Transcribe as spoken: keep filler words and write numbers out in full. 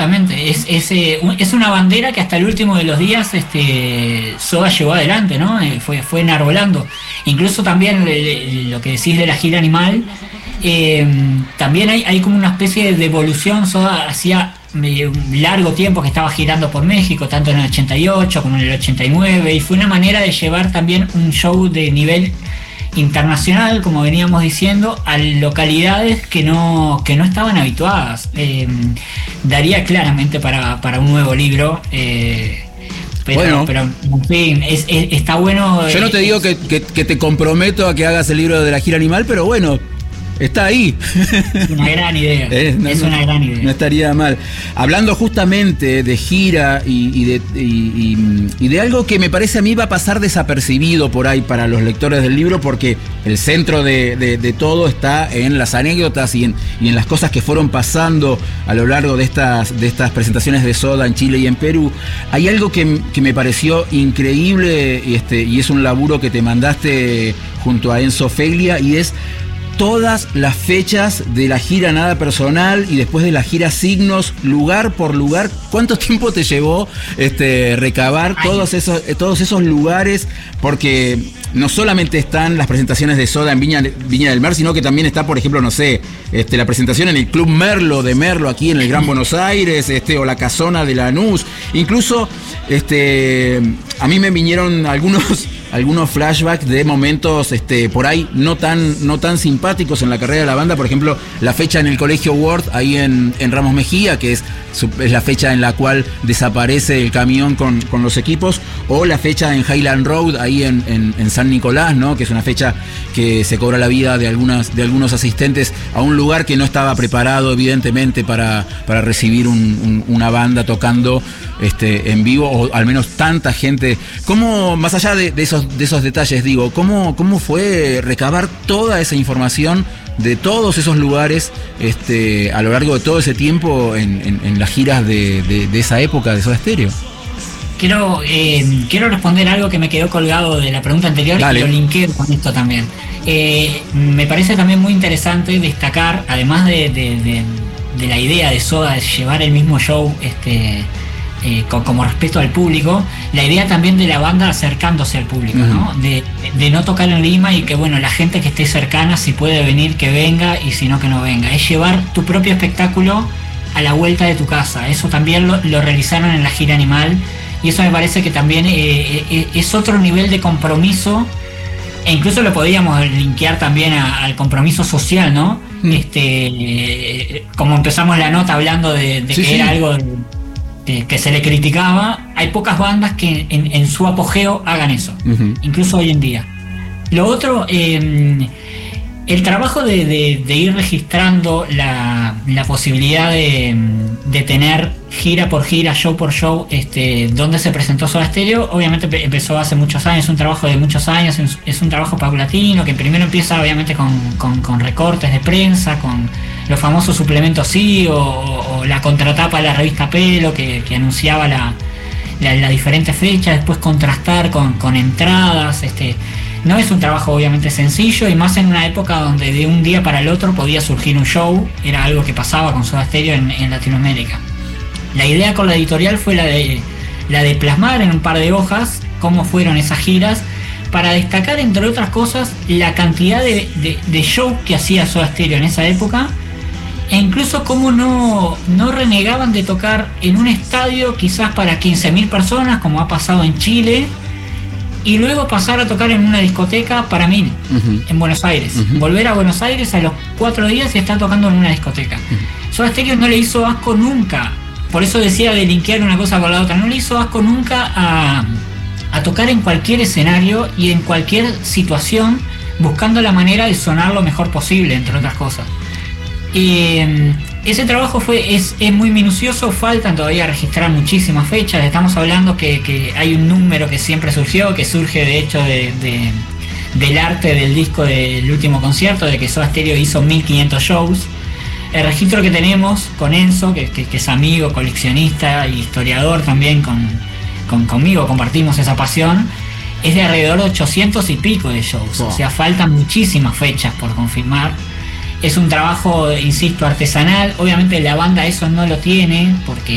absolutamente. Es, es, eh, un- es una bandera que hasta el último de los días este, Soda llevó adelante, ¿no? Eh, fue, fue enarbolando. Incluso también eh, lo que decís de la gira Animal, eh, también hay, hay como una especie de evolución. Soda hacía eh, un largo tiempo que estaba girando por México, tanto en el ochenta y ocho como en el ochenta y nueve, y fue una manera de llevar también un show de nivel internacional, como veníamos diciendo, a localidades que no, que no estaban habituadas. Eh, daría claramente para, para un nuevo libro. Eh, pero, Bueno. pero en fin, es, es- está bueno. Yo no te eh, digo que, que- que te comprometo a que hagas el libro de la gira Animal, pero bueno, está ahí. Es una gran idea. Eh, no, es no, una gran idea. no estaría mal. Hablando justamente de gira y, y de, y, y- y de algo que me parece a mí va a pasar desapercibido por ahí para los lectores del libro, porque el centro de, de- de todo está en las anécdotas y en, y en las cosas que fueron pasando a lo largo de estas, de estas presentaciones de Soda en Chile y en Perú. Hay algo que, que me pareció increíble y, este, y es un laburo que te mandaste junto a Enzo Feglia, y es todas las fechas de la gira Nada Personal y después de la gira Signos, lugar por lugar. ¿Cuánto tiempo te llevó este, recabar todos esos, eh, todos esos lugares? Porque no solamente están las presentaciones de Soda en Viña, Viña del Mar, sino que también está, por ejemplo, no sé, este, la presentación en el Club Merlo de Merlo, aquí en el Gran Buenos Aires, este, o la Casona de Lanús. Incluso este, a mí me vinieron algunos... algunos flashbacks de momentos este, por ahí no tan, no tan simpáticos en la carrera de la banda. Por ejemplo, la fecha en el Colegio Ward, ahí en, en Ramos Mejía, que es, su- es la fecha en la cual desaparece el camión con, con los equipos, o la fecha en Highland Road, ahí en, en, en San Nicolás, ¿no? Que es una fecha que se cobra la vida de, algunas, de algunos asistentes a un lugar que no estaba preparado, evidentemente, para, para recibir un, un- una banda tocando este, en vivo, o al menos tanta gente. ¿Cómo, más allá de, de esos de esos detalles, digo, ¿cómo, cómo fue recabar toda esa información de todos esos lugares este, a lo largo de todo ese tiempo en, en, en las giras de, de, de esa época de Soda Stereo? Quiero, eh, quiero responder algo que me quedó colgado de la pregunta anterior. Dale. Y lo linkeo con esto también. Eh, me parece también muy interesante destacar, además de, de- de- de la idea de Soda de llevar el mismo show este, eh, con- como respeto al público, la idea también de la banda acercándose al público, ¿no? De, de no tocar en Lima y que bueno, la gente que esté cercana, si puede venir, que venga, y si no, que no venga. Es llevar tu propio espectáculo a la vuelta de tu casa. Eso también lo, lo realizaron en la gira Animal, y eso me parece que también eh, eh, es otro nivel de compromiso, e incluso lo podríamos linkear también a- al compromiso social, ¿no? Mm. Este, eh, como empezamos la nota hablando de, de Sí, que sí. era algo de- de- que se le criticaba. Hay pocas bandas que en, en su apogeo hagan eso, Ujú. incluso hoy en día. Lo otro, eh, el trabajo de, de- de ir registrando la, la posibilidad de, de tener gira por gira, show por show, este, donde se presentó Soda Stereo, obviamente pe- empezó hace muchos años, es un trabajo de muchos años, es, es un trabajo paulatino, que primero empieza obviamente con, con- con recortes de prensa, con los famosos suplementos sí, o, o- o la contratapa de la revista Pelo, que, que anunciaba la, la- las diferentes fechas, después contrastar con, con entradas. Este, no es un trabajo obviamente sencillo, y más en una época donde de un día para el otro podía surgir un show. Era algo que pasaba con Soda Stereo en, en Latinoamérica. La idea con la editorial fue la de, la de plasmar en un par de hojas cómo fueron esas giras, para destacar, entre otras cosas, la cantidad de, de, de show que hacía Soda Stereo en esa época, e incluso cómo no, no renegaban de tocar en un estadio quizás para quince mil personas, como ha pasado en Chile, y luego pasar a tocar en una discoteca para mil, Ujú. en Buenos Aires. Ujú. Volver a Buenos Aires a los cuatro días y estar tocando en una discoteca. Soda Stereo no le hizo asco nunca, por eso decía de linkear una cosa con la otra, no le hizo asco nunca a, a tocar en cualquier escenario y en cualquier situación, buscando la manera de sonar lo mejor posible, entre otras cosas. Eh, ese trabajo fue es, es muy minucioso, faltan todavía registrar muchísimas fechas. Estamos hablando que, que hay un número que siempre surgió, que surge de hecho de, de- del arte del disco del último concierto, de que Soda Stereo hizo mil quinientos shows. El registro que tenemos con Enzo, que, que- que es amigo, coleccionista y historiador también con, con- conmigo, compartimos esa pasión, es de alrededor de ochocientos y pico de shows. Wow. O sea, faltan muchísimas fechas por confirmar. Es un trabajo, insisto, artesanal. Obviamente la banda eso no lo tiene, porque